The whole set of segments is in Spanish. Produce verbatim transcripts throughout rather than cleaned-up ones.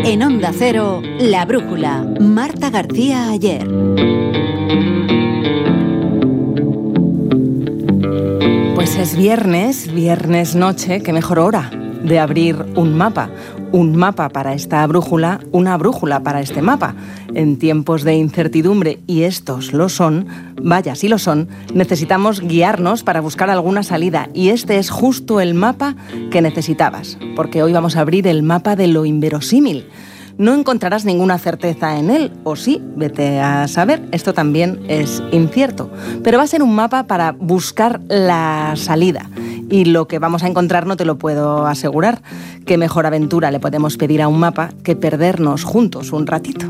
En Onda Cero, La Brújula, Marta García Ayer. Pues es viernes, viernes noche, qué mejor hora de abrir un mapa. Un mapa para esta brújula, una brújula para este mapa. En tiempos de incertidumbre, y estos lo son, vaya si lo son, necesitamos guiarnos para buscar alguna salida. Y este es justo el mapa que necesitabas, porque hoy vamos a abrir el mapa de lo inverosímil. No encontrarás ninguna certeza en él, o sí, vete a saber, esto también es incierto. Pero va a ser un mapa para buscar la salida. Y lo que vamos a encontrar no te lo puedo asegurar. Qué mejor aventura le podemos pedir a un mapa que perdernos juntos un ratito.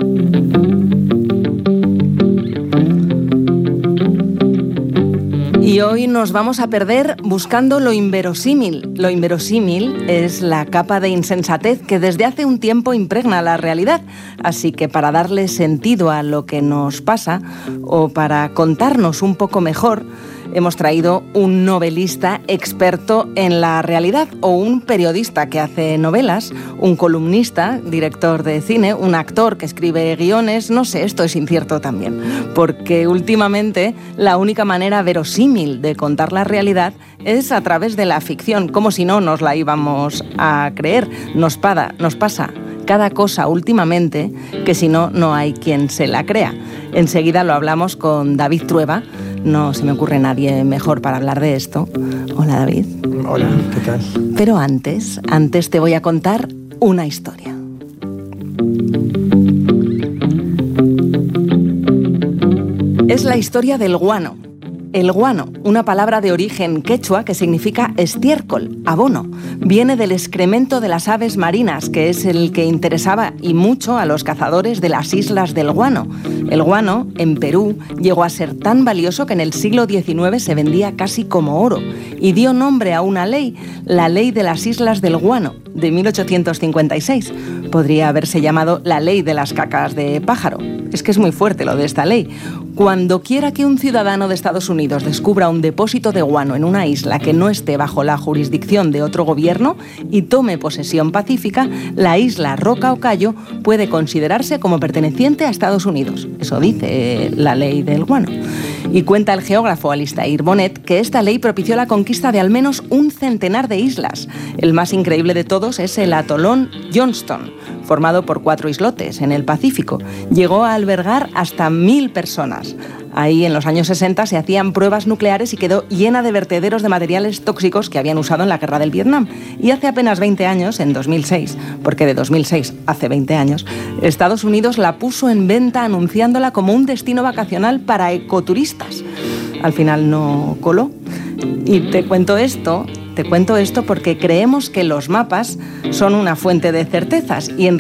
Y hoy nos vamos a perder buscando lo inverosímil. Lo inverosímil es la capa de insensatez que desde hace un tiempo impregna la realidad. Así que para darle sentido a lo que nos pasa, o para contarnos un poco mejor, hemos traído un novelista experto en la realidad, o un periodista que hace novelas, un columnista, director de cine, un actor que escribe guiones. No sé, esto es incierto también, porque últimamente la única manera verosímil de contar la realidad es a través de la ficción, como si no nos la íbamos a creer. Nos, pada, nos pasa cada cosa últimamente que si no, no hay quien se la crea. Enseguida lo hablamos con David Trueba. No se me ocurre nadie mejor para hablar de esto. Hola, David. Hola, ¿qué tal? Pero antes, antes te voy a contar una historia. Es la historia del guano. El guano, una palabra de origen quechua que significa estiércol, abono. Viene del excremento de las aves marinas, que es el que interesaba y mucho a los cazadores de las islas del guano. El guano, en Perú, llegó a ser tan valioso que en el siglo diecinueve se vendía casi como oro y dio nombre a una ley, la Ley de las Islas del Guano, de mil ochocientos cincuenta y seis. Podría haberse llamado la Ley de las Cacas de Pájaro. Es que es muy fuerte lo de esta ley. Cuando quiera que un ciudadano de Estados Unidos descubra un depósito de guano en una isla que no esté bajo la jurisdicción de otro gobierno y tome posesión pacífica, la isla, roca o cayo puede considerarse como perteneciente a Estados Unidos. Eso dice la ley del guano. Y cuenta el geógrafo Alistair Bonnet que esta ley propició la conquista de al menos un centenar de islas. El más increíble de todos es el atolón Johnston, formado por cuatro islotes en el Pacífico. Llegó a albergar hasta mil personas. Ahí en los años sesenta se hacían pruebas nucleares y quedó llena de vertederos de materiales tóxicos que habían usado en la guerra del Vietnam. Y hace apenas veinte años, en dos mil seis, porque de dos mil seis hace veinte años, Estados Unidos la puso en venta anunciándola como un destino vacacional para ecoturistas. Al final no coló. Y te cuento esto, te cuento esto porque creemos que los mapas son una fuente de certezas y en